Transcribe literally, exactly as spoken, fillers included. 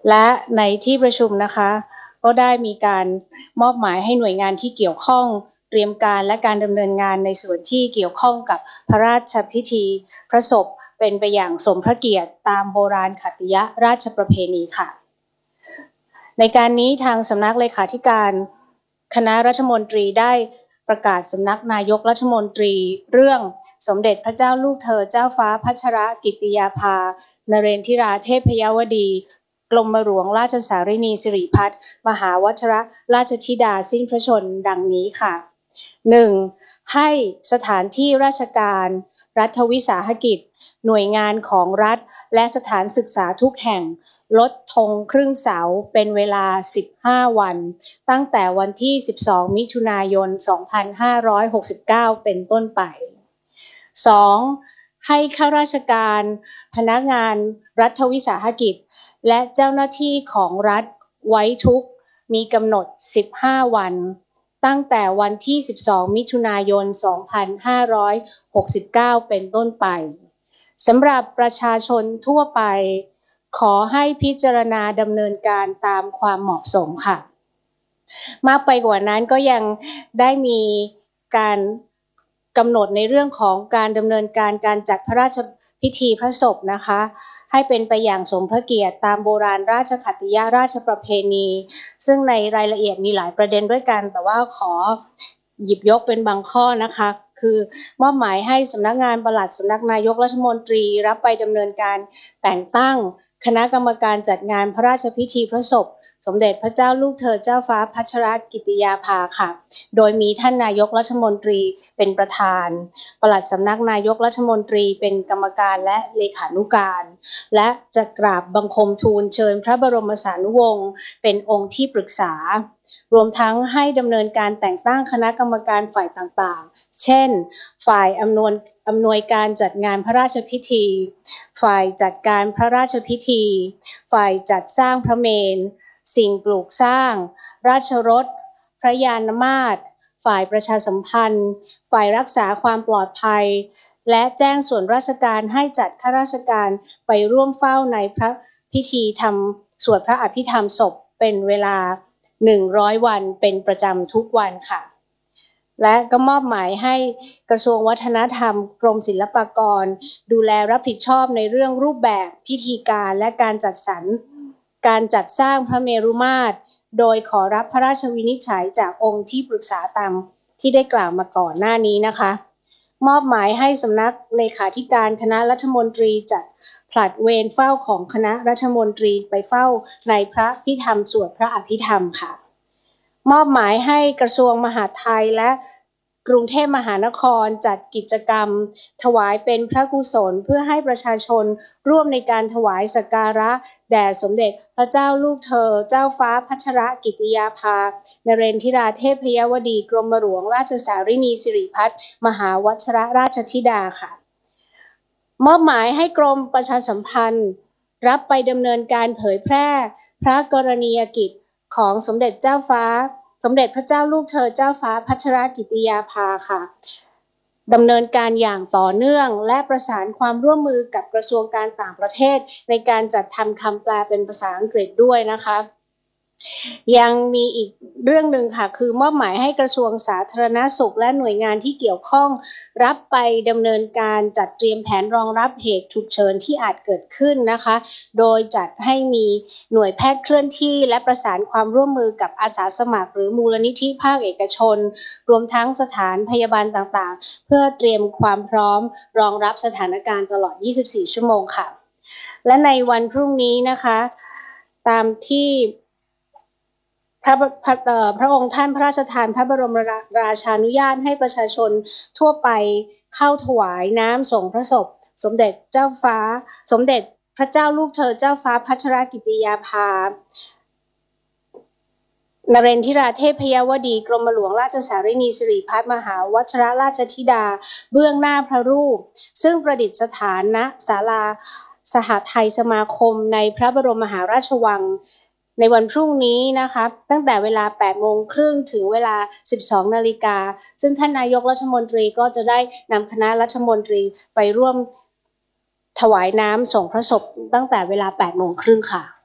และในที่ประชุมนะคะก็ได้มีการมอบหมายให้หน่วยงานที่เกี่ยวข้องเตรียมการและการดำเนินงานในส่วนที่เกี่ยวข้องกับพระราชพิธีพระศพเป็นไปอย่างสมพระเกียรติตามโบราณขัตติยราชประเพณีค่ะในการนี้ทางสำนักเลขาธิการคณะรัฐมนตรีได้ประกาศสำนักนายกรัฐมนตรีเรื่องสมเด็จพระเจ้าลูกเธอเจ้าฟ้าพัชรกิติยาภานเรนทิราเทพยวดีกรมหลวงราชสารินีสิริพัฒน์มหาวชิรราชธิดาสิ้นพระชนม์ดังนี้ค่ะ หนึ่ง. ให้สถานที่ราชการรัฐวิสาหกิจหน่วยงานของรัฐและสถานศึกษาทุกแห่งลดธงครึ่งเสาเป็นเวลาสิบห้าวันตั้งแต่วันที่สิบสองมิถุนายนสองพันห้าร้อยหกสิบเก้าเป็นต้นไป สอง. ให้ข้าราชการพนักงานรัฐวิสาหกิจและเจ้าหน้าที่ของรัฐไว้ทุกข์มีกำหนดสิบห้าวันตั้งแต่วันที่สิบสองมิถุนายนสองพันห้าร้อยหกสิบเก้าเป็นต้นไปสำหรับประชาชนทั่วไปขอให้พิจารณาดำเนินการตามความเหมาะสมค่ะมากไปกว่านั้นก็ยังได้มีการกำหนดในเรื่องของการดำเนินการการจัดพระราชพิธีพระศพนะคะให้เป็นไปอย่างสมพระเกียรติตามโบราณราชขัตติยราชประเพณีซึ่งในรายละเอียดมีหลายประเด็นด้วยกันแต่ว่าขอหยิบยกเป็นบางข้อนะคะคือมอบหมายให้สำนักงานปลัดสำนักนายกรัฐมนตรีรับไปดำเนินการแต่งตั้งคณะกรรมการจัดงานพระราชพิธีพระศพสมเด็จพระเจ้าลูกเธอเจ้าฟ้าพัชรกิติยาภาค่ะโดยมีท่านนายกรัฐมนตรีเป็นประธานปลัดสำนักนายกรัฐมนตรีเป็นกรรมการและเลขานุการและจะกราบบังคมทูลเชิญพระบรมสานุวงศ์เป็นองค์ที่ปรึกษารวมทั้งให้ดำเนินการแต่งตั้งคณะกรรมการฝ่ายต่างๆเช่นฝ่ายอำนวยอำนวยการจัดงานพระราชพิธีฝ่ายจัดการพระราชพิธีฝ่ายจัดสร้างพระเมรุสิ่งปลูกสร้างราชรถพระยานมาตรฝ่ายประชาสัมพันธ์ฝ่ายรักษาความปลอดภัยและแจ้งส่วนราชการให้จัดข้าราชการไปร่วมเฝ้าในพระพิธีทำสวดพระอภิธรรมศพเป็นเวลาหนึ่งร้อยวันเป็นประจำทุกวันค่ะและก็มอบหมายให้กระทรวงวัฒนธรรมกรมศิลปากรดูแลรับผิดชอบในเรื่องรูปแบบพิธีการและการจัดสรรการจัดสร้างพระเมรุมาตรโดยขอรับพระราชวินิจฉัยจากองค์ที่ปรึกษาตามที่ได้กล่าวมาก่อนหน้านี้นะคะมอบหมายให้สำนักเลขาธิการคณะรัฐมนตรีจัดผลัดเวรเฝ้าของคณะรัฐมนตรีไปเฝ้าในพระพิธรรมสวดพระอภิธรรมค่ะมอบหมายให้กระทรวงมหาดไทยและกรุงเทพมหานครจัดกิจกรรมถวายเป็นพระกุศลเพื่อให้ประชาชนร่วมในการถวายสักการะแด่สมเด็จพระเจ้าลูกเธอเจ้าฟ้าพัชรกิติยาภานเรนทิราเทพยวดีกรมหลวงราชสารินีสิริพัฒน์มหาวชิรราชธิดาค่ะมอบหมายให้กรมประชาสัมพันธ์รับไปดำเนินการเผยแพร่พระกรณียกิจของสมเด็จเจ้าฟ้าสมเด็จพระเจ้าลูกเธอเจ้าฟ้าพัชรกิติยาภาค่ะดำเนินการอย่างต่อเนื่องและประสานความร่วมมือกับกระทรวงการต่างประเทศในการจัดทำคำแปลเป็นภาษาอังกฤษด้วยนะคะยังมีอีกเรื่องหนึ่งค่ะคือมอบหมายให้กระทรวงสาธารณสุขและหน่วยงานที่เกี่ยวข้องรับไปดำเนินการจัดเตรียมแผนรองรับเหตุฉุกเฉินที่อาจเกิดขึ้นนะคะโดยจัดให้มีหน่วยแพทย์เคลื่อนที่และประสานความร่วมมือกับอาสาสมัครหรือมูลนิธิภาคเอกชนรวมทั้งสถานพยาบาลต่างๆเพื่อเตรียมความพร้อมรองรับสถานการณ์ตลอดยี่สิบสี่ชั่วโมงค่ะและในวันพรุ่งนี้นะคะตามที่พระพระพระองค์ท่านพระราชทานพระบรมราชานุญาตให้ประชาชนทั่วไปเข้าถวายน้ำส่งพระศพสมเด็จเจ้าฟ้าสมเด็จพระเจ้าลูกเธอเจ้าฟ้าพัชรกิติยาภานเรนทิราเทพยวดีกรมหลวงราชสารินีสิริพัฒน์มหาวชิรราชธิดาเบื้องหน้าพระรูปซึ่งประดิษฐานณศาลาสหไทยสมาคมในพระบรมมหาราชวังในวันพรุ่งนี้นะคะตั้งแต่เวลา แปดโมงครึ่ง ถึงเวลา สิบสองนาฬิกาซึ่งท่านนายกรัฐมนตรีก็จะได้นำคณะรัฐมนตรีไปร่วมถวายน้ำส่งพระศพตั้งแต่เวลา แปดโมงครึ่ง ค่ะ